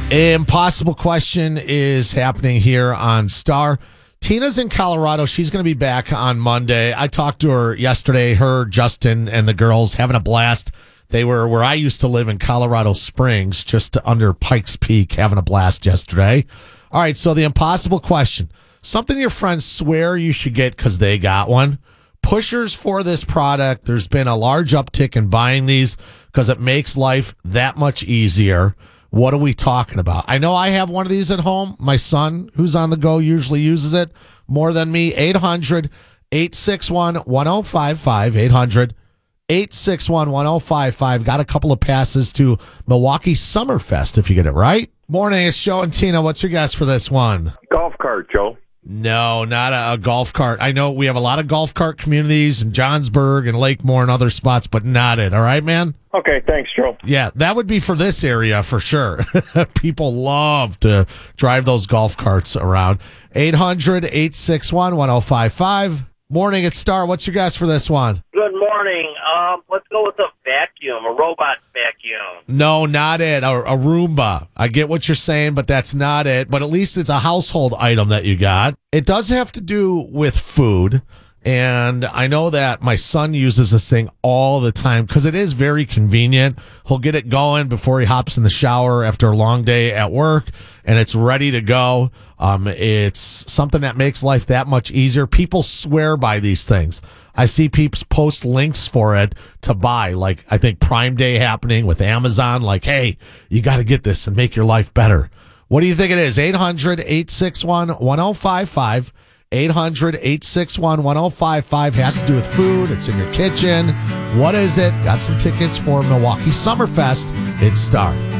Impossible question is happening here on Star. Tina's in Colorado. She's going to be back on Monday. I talked to her yesterday, her, Justin, and the girls having a blast. They were where I used to live in Colorado Springs, just under Pikes Peak, having a blast yesterday. All right, so the impossible question. Something your friends swear you should get because they got one. Pushers for this product. There's been a large uptick in buying these because it makes life that much easier. What are we talking about? I know I have one of these at home. My son, who's on the go, usually uses it more than me. 800-861-1055. 800-861-1055. Got a couple of passes to Milwaukee Summerfest if you get it right. Morning, it's Joe and Tina. What's your guess for this one? Golf cart, Joe. No, not a golf cart. I know we have a lot of golf cart communities in Johnsburg and Lakemore and other spots, but not it. All right, man? Okay, thanks, Joe. Yeah, that would be for this area for sure. People love to drive those golf carts around. 800-861-1055. Morning, it's Star. What's your guess for this one? Good morning. Let's go with a vacuum, a robot vacuum. No, not it. A Roomba. I get what you're saying, but that's not it. But at least it's a household item that you got. It does have to do with food. And I know that my son uses this thing all the time because it is very convenient. He'll get it going before he hops in the shower after a long day at work, and it's ready to go. It's something that makes life that much easier. People swear by these things. I see people post links for it to buy, like I think Prime Day happening with Amazon, like, hey, you got to get this and make your life better. What do you think it is? 800-861-1055. 800-861-1055 has to do with food. It's in your kitchen. What is it? Got some tickets for Milwaukee Summerfest. It's Star.